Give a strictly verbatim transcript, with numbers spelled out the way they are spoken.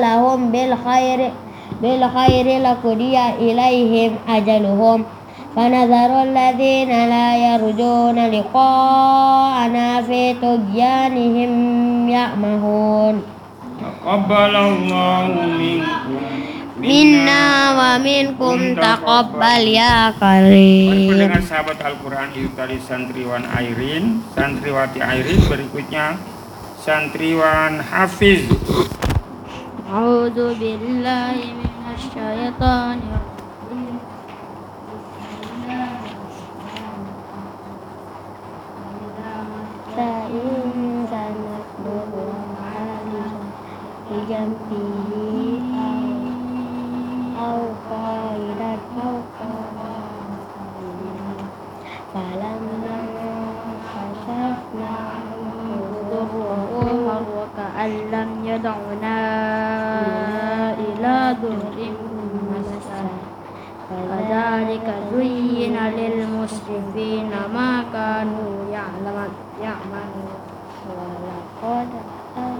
lahum bil khairi bil khairi laqudiya ilaihim ajaluhum fanadharu alladhina la yarjuna liqa'ana fi tughyanihim ya'mahun. Taqabbalallahu minkum minna wa minkum taqabbal ya karim. Mari pendengar sahabat Al-Quran, itu tadi santriwan Airin, santriwati Airin. Berikutnya santriwan Hafiz. A'udzu billahi minasy syaithanir rajim. Sa'in sanat jambi au qaidat au falamma kashafna durruhu wa ka'allam yad'una ila durrin massa kadzalika zuyyina lil musrifina ma kanu ya'lamun ya'malun wa laqad